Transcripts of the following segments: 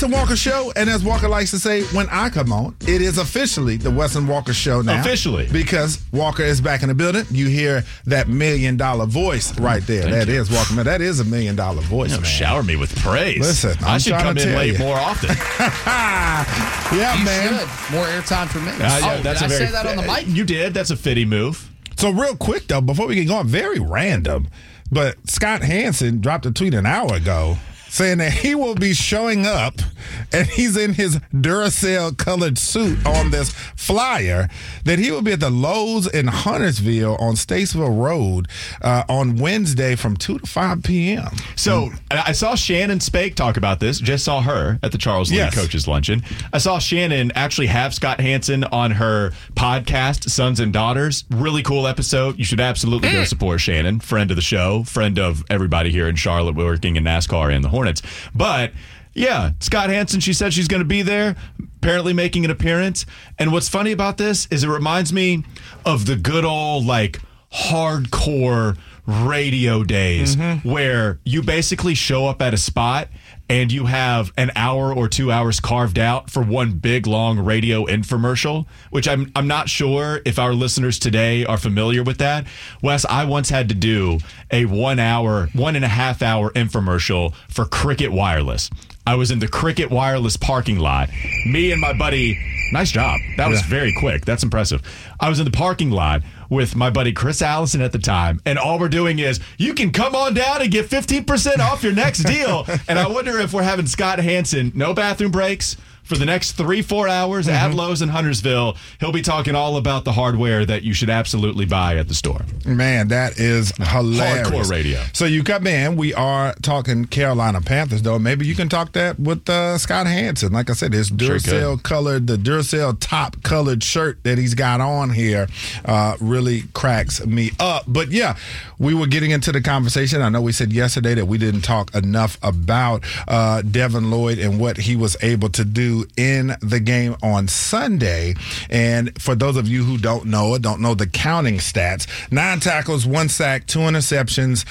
to Walker Show, and as Walker likes to say, when I come on, it is officially the Wes and Walker Show now. Officially. Because Walker is back in the building. You hear that $1 million voice right there. Thank you. Is Walker, man. That is $1 million voice, man. Shower me with praise. Listen, I should come in late you. more often. Yeah, You man. should. More airtime for me. Yeah, Did I say that on the mic? You did. That's a fitty move. So real quick, though, before we get going, very random, but Scott Hansen dropped a tweet an hour ago saying that he will be showing up, and he's in his Duracell colored suit on this flyer, that he will be at the Lowe's in Huntersville on Statesville Road on Wednesday from 2 to 5 p.m. So I saw Shannon Spake talk about this. Just saw her at the Charles Lee Coaches Luncheon. I saw Shannon actually have Scott Hansen on her podcast, Sons and Daughters. Really cool episode. You should absolutely go support Shannon, friend of the show, friend of everybody here in Charlotte working in NASCAR and the Hornets. But yeah, Scott Hansen, she said she's going to be there, apparently making an appearance. And what's funny about this is it reminds me of the good old, like, hardcore radio days where you basically show up at a spot and you have an hour or 2 hours carved out for one big, long radio infomercial, which I'm not sure if our listeners today are familiar with that. Wes, I once had to do a 1 and a half hour infomercial for Cricket Wireless. I was in the Cricket Wireless parking lot. Me and my buddy, nice job. That was very quick. That's impressive. I was in the parking lot with my buddy Chris Allison at the time, and all we're doing is, you can come on down and get 15% off your next deal. And I wonder if we're having Scott Hansen, no bathroom breaks, for the next 3-4 hours at Lowe's in Huntersville. He'll be talking all about the hardware that you should absolutely buy at the store. Man, that is hilarious. Hardcore radio. So you come in. We are talking Carolina Panthers, though. Maybe you can talk that with Scott Hansen. Like I said, his Duracell colored, the Duracell top colored shirt that he's got on here really cracks me up. But yeah, we were getting into the conversation. I know we said yesterday that we didn't talk enough about Devin Lloyd and what he was able to do in the game on Sunday. And for those of you who don't know the counting stats, 9 tackles, 1 sack, 2 interceptions,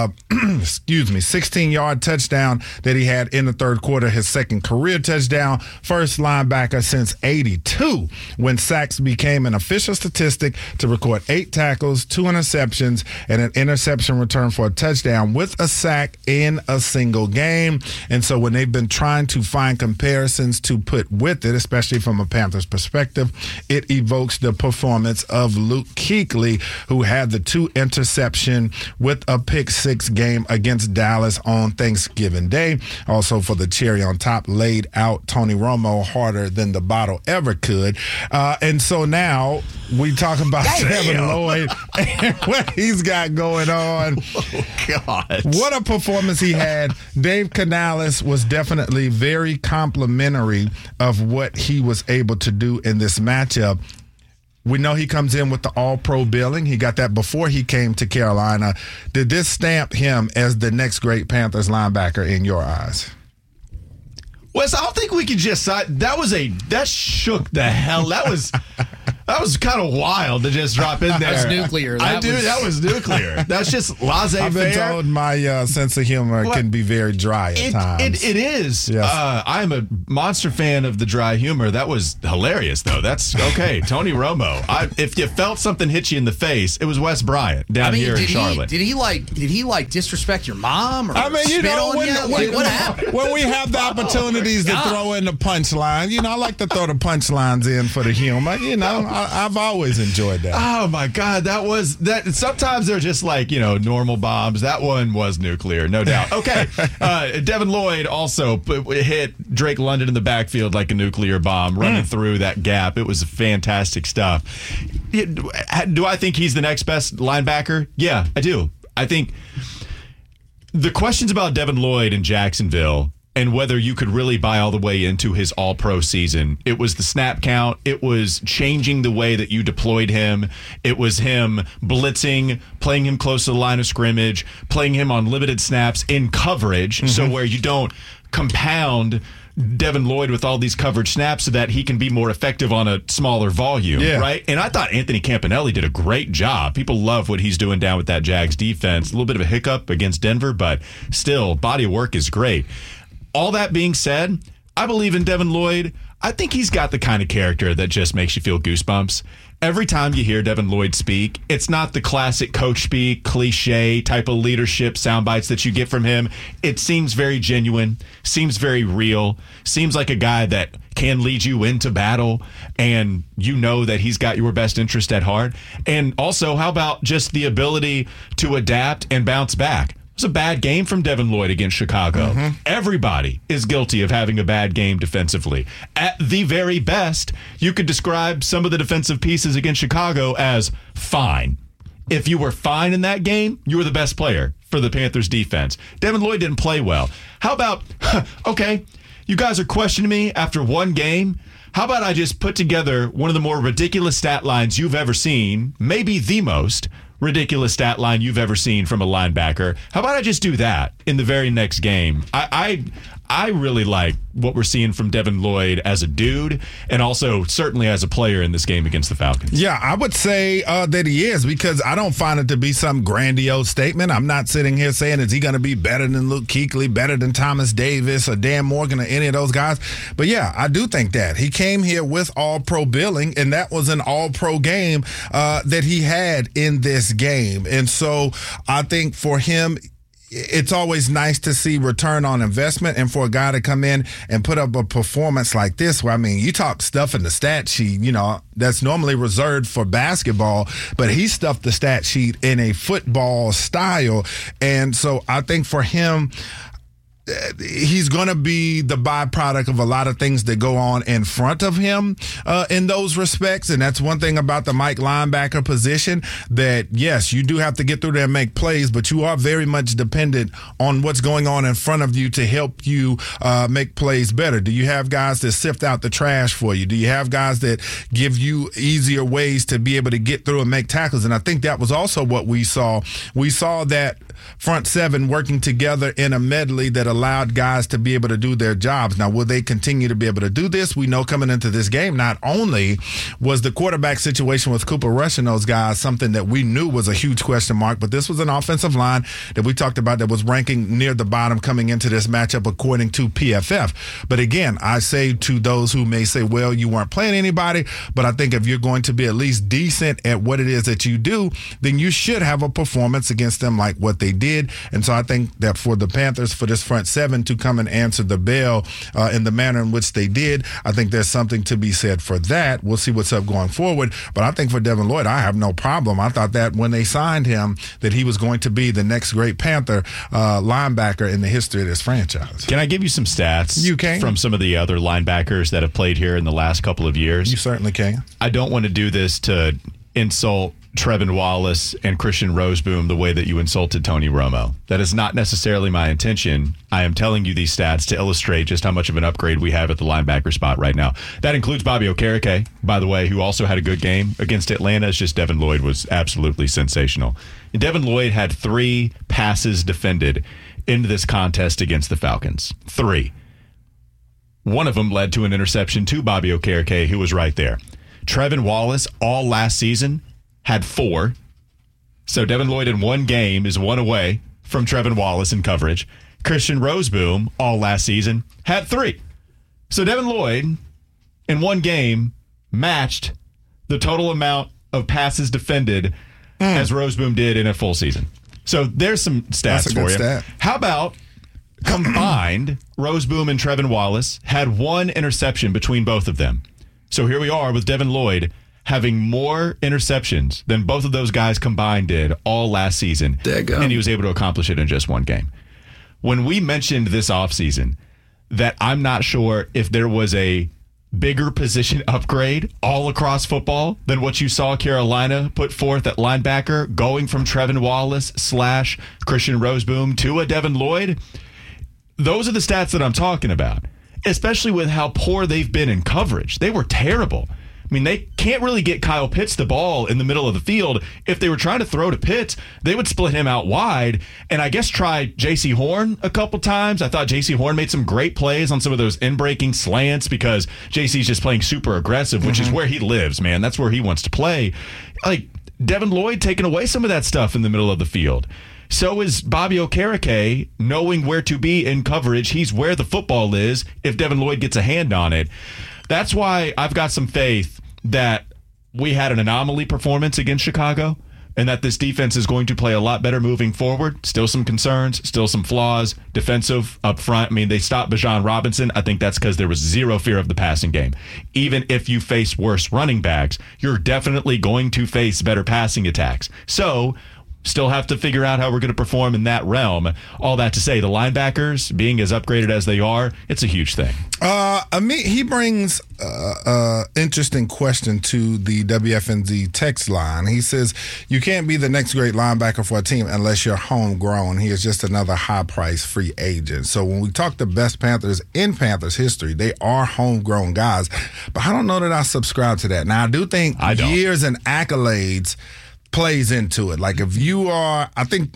16-yard touchdown that he had in the third quarter, his second career touchdown, first linebacker since 82 when sacks became an official statistic to record 8 tackles, 2 interceptions, and an interception return for a touchdown with a sack in a single game. And so when they've been trying to find comparisons to put with it, especially from a Panthers perspective, it evokes the performance of Luke Kuechly, who had the 2 interception with a pick-6 game against Dallas on Thanksgiving Day. Also, for the cherry on top, laid out Tony Romo harder than the bottle ever could. And so now we talk about Devin Lloyd and what he's got going on. Oh, God. What a performance he had. Dave Canales was definitely very complimentary of what he was able to do in this matchup. We know he comes in with the all-pro billing. He got that before he came to Carolina. Did this stamp him as the next great Panthers linebacker in your eyes? Wes, I don't think we could just that shook the hell. That was kind of wild to just drop in there. That's nuclear. That was nuclear. That's just laissez-faire. I've been told my sense of humor can be very dry at times. It is. Yes. I'm a monster fan of the dry humor. That was hilarious, though. That's okay. Tony Romo. If you felt something hit you in the face, it was Wes Bryant down here in Charlotte. Did he disrespect your mom? Or spit on you? What happened? When we have the opportunities to throw in the punchline, I like to throw the punchlines in for the humor. I've always enjoyed that. Oh my God, that. Sometimes they're just like normal bombs. That one was nuclear, no doubt. Okay, Devin Lloyd also hit Drake London in the backfield like a nuclear bomb, running through that gap. It was fantastic stuff. Do I think he's the next best linebacker? Yeah, I do. I think the questions about Devin Lloyd in Jacksonville and whether you could really buy all the way into his all-pro season. It was the snap count. It was changing the way that you deployed him. It was him blitzing, playing him close to the line of scrimmage, playing him on limited snaps in coverage, so where you don't compound Devin Lloyd with all these coverage snaps so that he can be more effective on a smaller volume, right? And I thought Anthony Campanelli did a great job. People love what he's doing down with that Jags defense. A little bit of a hiccup against Denver, but still, body of work is great. All that being said, I believe in Devin Lloyd. I think he's got the kind of character that just makes you feel goosebumps. Every time you hear Devin Lloyd speak, it's not the classic coach speak, cliche type of leadership sound bites that you get from him. It seems very genuine, seems very real, seems like a guy that can lead you into battle, and you know that he's got your best interest at heart. And also, how about just the ability to adapt and bounce back? It was a bad game from Devin Lloyd against Chicago. Everybody is guilty of having a bad game defensively. At the very best, you could describe some of the defensive pieces against Chicago as fine. If you were fine in that game, you were the best player for the Panthers defense. Devin Lloyd didn't play well. How about, okay, you guys are questioning me after one game. How about I just put together one of the more ridiculous stat lines you've ever seen, maybe the most ridiculous stat line you've ever seen from a linebacker. How about I just do that in the very next game? I really like what we're seeing from Devin Lloyd as a dude, and also certainly as a player in this game against the Falcons. Yeah, I would say that he is, because I don't find it to be some grandiose statement. I'm not sitting here saying, is he going to be better than Luke Kuechly, better than Thomas Davis or Dan Morgan or any of those guys? But yeah, I do think that. He came here with all-pro billing, and that was an all-pro game that he had in this game. And so I think for him, it's always nice to see return on investment, and for a guy to come in and put up a performance like this, where, I mean, you talk stuff in the stat sheet, you know, that's normally reserved for basketball, but he stuffed the stat sheet in a football style. And so I think for him, he's going to be the byproduct of a lot of things that go on in front of him in those respects. And that's one thing about the Mike linebacker position, that, yes, you do have to get through there and make plays, but you are very much dependent on what's going on in front of you to help you make plays better. Do you have guys that sift out the trash for you? Do you have guys that give you easier ways to be able to get through and make tackles? And I think that was also what we saw. We saw that front seven working together in a medley that allowed guys to be able to do their jobs. Now, will they continue to be able to do this? We know coming into this game, not only was the quarterback situation with Cooper Rush and those guys something that we knew was a huge question mark, but this was an offensive line that we talked about that was ranking near the bottom coming into this matchup according to PFF. But again, I say to those who may say, well, you weren't playing anybody, but I think if you're going to be at least decent at what it is that you do, then you should have a performance against them like what they did. And so I think that for the Panthers, for this front seven to come and answer the bell in the manner in which they did, I think there's something to be said for that. We'll see what's up going forward. But I think for Devin Lloyd, I have no problem. I thought that when they signed him, that he was going to be the next great Panther linebacker in the history of this franchise. Can I give you some stats you can. From some of the other linebackers that have played here in the last couple of years? You certainly can. I don't want to do this to insult Trevin Wallace and Christian Roseboom the way that you insulted Tony Romo. That is not necessarily my intention. I am telling you these stats to illustrate just how much of an upgrade we have at the linebacker spot right now. That includes Bobby Okereke, by the way, who also had a good game against Atlanta. It's just Devin Lloyd was absolutely sensational. And Devin Lloyd had 3 passes defended in this contest against the Falcons. 3. One of them led to an interception to Bobby Okereke, who was right there. Trevin Wallace, all last season, had 4. So Devin Lloyd in one game is 1 away from Trevin Wallace in coverage. Christian Roseboom, all last season, had 3. So Devin Lloyd in one game matched the total amount of passes defended as Roseboom did in a full season. So there's some stats for you. Stat. How about combined, Roseboom and Trevin Wallace had 1 interception between both of them. So here we are with Devin Lloyd having more interceptions than both of those guys combined did all last season. And he was able to accomplish it in just one game. When we mentioned this offseason that I'm not sure if there was a bigger position upgrade all across football than what you saw Carolina put forth at linebacker, going from Trevin Wallace / Christian Roseboom to a Devin Lloyd, those are the stats that I'm talking about, especially with how poor they've been in coverage. They were terrible. I mean, they can't really get Kyle Pitts the ball in the middle of the field. If they were trying to throw to Pitts, they would split him out wide and I guess try J.C. Horn a couple times. I thought J.C. Horn made some great plays on some of those in-breaking slants because J.C.'s just playing super aggressive, which is where he lives, man. That's where he wants to play. Like, Devin Lloyd taking away some of that stuff in the middle of the field. So is Bobby Okereke, knowing where to be in coverage. He's where the football is if Devin Lloyd gets a hand on it. That's why I've got some faith that we had an anomaly performance against Chicago and that this defense is going to play a lot better moving forward. Still some concerns, still some flaws, defensive up front. I mean, they stopped Bijan Robinson. I think that's because there was zero fear of the passing game. Even if you face worse running backs, you're definitely going to face better passing attacks. So still have to figure out how we're going to perform in that realm. All that to say, the linebackers being as upgraded as they are, it's a huge thing. He brings interesting question to the WFNZ text line. He says, you can't be the next great linebacker for a team unless you're homegrown. He is just another high-price free agent. So when we talk the best Panthers in Panthers history, they are homegrown guys. But I don't know that I subscribe to that. Now, I do think years and accolades plays into it. Like if you are,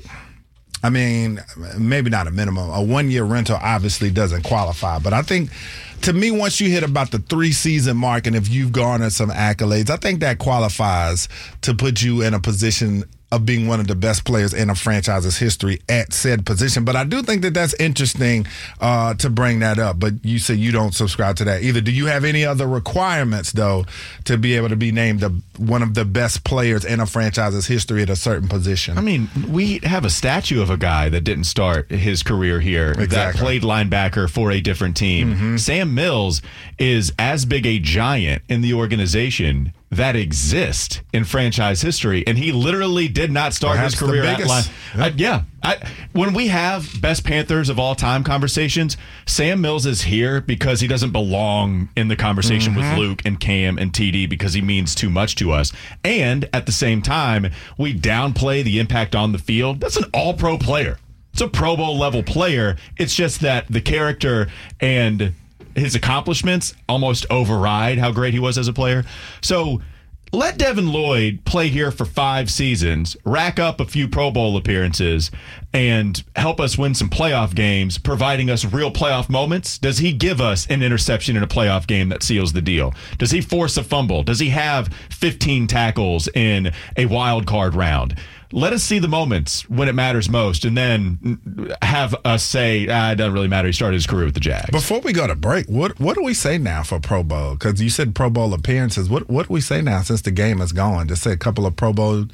maybe not a minimum. A 1-year rental obviously doesn't qualify. But I think, to me, once you hit about the 3-season mark and if you've garnered some accolades, I think that qualifies to put you in a position of being one of the best players in a franchise's history at said position. But I do think that that's interesting to bring that up. But you say you don't subscribe to that either. Do you have any other requirements, though, to be able to be named one of the best players in a franchise's history at a certain position? I mean, we have a statue of a guy that didn't start his career here, that played linebacker for a different team. Mm-hmm. Sam Mills is as big a giant in the organization that exist in franchise history, and he literally did not start his career at line. When we have best Panthers of all time conversations, Sam Mills is here because he doesn't belong in the conversation with Luke and Cam and TD because he means too much to us. And at the same time, we downplay the impact on the field. That's an all-pro player. It's a Pro Bowl level player. It's just that the character and his accomplishments almost override how great he was as a player. So let Devin Lloyd play here for 5 seasons, rack up a few Pro Bowl appearances, and help us win some playoff games, providing us real playoff moments. Does he give us an interception in a playoff game that seals the deal? Does he force a fumble? Does he have 15 tackles in a wild card round? Let us see the moments when it matters most, and then have us say, it doesn't really matter. He started his career with the Jags. Before we go to break, what do we say now for Pro Bowl? Because you said Pro Bowl appearances. What do we say now since the game is gone? Just say a couple of Pro Bowl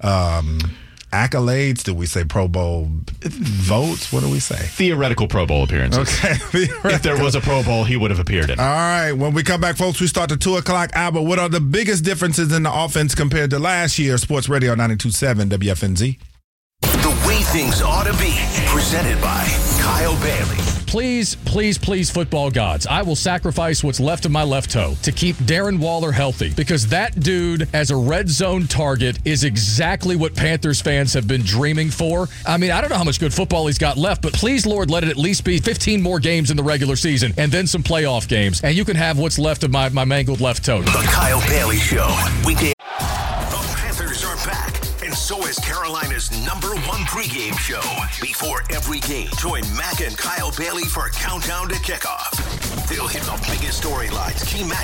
accolades? Do we say Pro Bowl votes? What do we say? Theoretical Pro Bowl appearances. Okay. If there was a Pro Bowl, he would have appeared in. All right. When we come back, folks, we start the 2 o'clock hour. What are the biggest differences in the offense compared to last year? Sports Radio 92.7 WFNZ. The way things ought to be. Presented by Kyle Bailey. Please, please, please, football gods, I will sacrifice what's left of my left toe to keep Darren Waller healthy, because that dude as a red zone target is exactly what Panthers fans have been dreaming for. I mean, I don't know how much good football he's got left, but please, Lord, let it at least be 15 more games in the regular season and then some playoff games, and you can have what's left of my mangled left toe. The Kyle Bailey Show. The Panthers are back. And so is Carolina's #1 pregame show. Before every game, join Mac and Kyle Bailey for Countdown to Kickoff. They'll hit the biggest storylines, key matchups,